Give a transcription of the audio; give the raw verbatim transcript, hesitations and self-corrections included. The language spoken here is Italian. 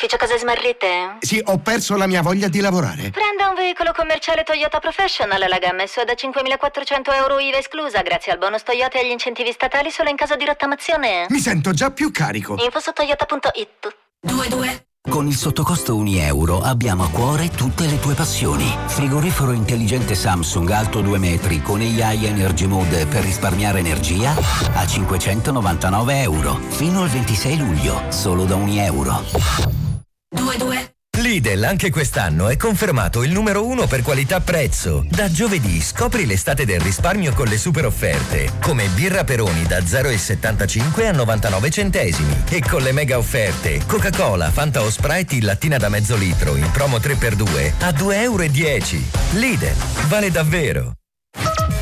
ufficio cose smarrite? Sì, ho perso la mia voglia di lavorare. Prenda un veicolo commerciale Toyota Professional, la gamma S U da cinquemilaquattrocento euro I V A esclusa, grazie al bonus Toyota e agli incentivi statali solo in caso di rottamazione. Mi sento già più carico. Info su toyota punto it. due due Con il sottocosto un euro abbiamo a cuore tutte le tue passioni. Frigorifero intelligente Samsung alto due metri con A I Energy Mode per risparmiare energia a cinquecentonovantanove euro. Fino al ventisei luglio, solo da un euro. due due Lidl anche quest'anno è confermato il numero uno per qualità-prezzo. Da giovedì scopri l'estate del risparmio con le super offerte, come birra Peroni da zero virgola settantacinque a novantanove centesimi e con le mega offerte Coca-Cola, Fanta o Sprite in lattina da mezzo litro in promo tre per due a due e dieci euro. Lidl, vale davvero.